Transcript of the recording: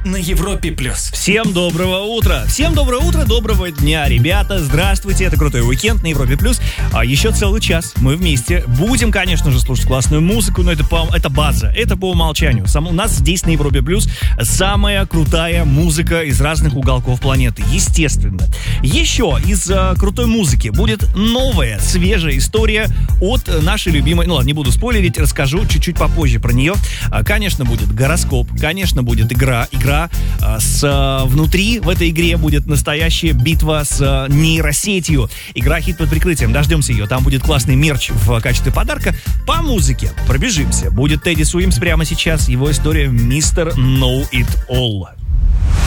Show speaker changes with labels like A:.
A: на Европе+.
B: Всем доброго утра, доброго дня, ребята, здравствуйте, это Крутой уикенд на Европе+. А еще целый час мы вместе будем, конечно же, слушать классную музыку, но это база, это по умолчанию. У нас здесь на Европе+, самая крутая музыка из разных уголков планеты, естественно. Еще из крутой музыки будет новая, свежая история от нашей любимой, ну ладно, не буду спойлерить, расскажу чуть-чуть попозже про нее. Конечно, будет гороскоп, конечно, будет игра внутри в этой игре будет настоящая битва с нейросетью. Игра «Хит под прикрытием», дождемся ее, там будет классный мерч в качестве подарка. По музыке пробежимся. Будет Тедди Суимс прямо сейчас, его история «Mr. Know It All».